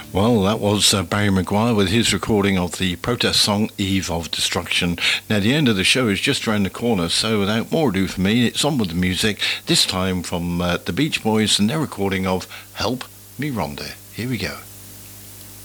Well, that was Barry Maguire with his recording of the protest song Eve of Destruction. Now, the end of the show is just around the corner, so without more ado for me, it's on with the music, this time from the Beach Boys and their recording of Help Me Rhonda. Here we go.